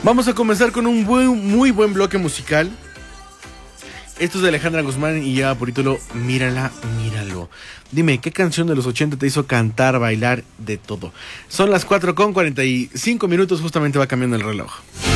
Vamos a comenzar con un muy buen bloque musical. Esto es de Alejandra Guzmán y lleva por título Mírala, míralo. Dime, ¿qué canción de los 80 te hizo cantar, bailar, de todo? Son las 4:45, justamente va cambiando el reloj.